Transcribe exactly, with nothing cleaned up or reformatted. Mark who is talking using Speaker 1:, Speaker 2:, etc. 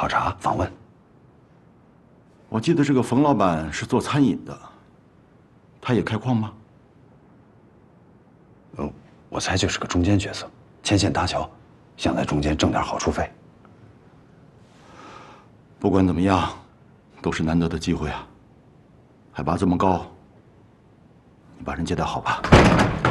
Speaker 1: 考察访问。
Speaker 2: 我记得这个冯老板是做餐饮的，他也开矿吗？
Speaker 1: 呃，我猜就是个中间角色，牵线搭桥，想在中间挣点好处费。
Speaker 2: 不管怎么样，都是难得的机会啊！海拔这么高，你把人接待好吧。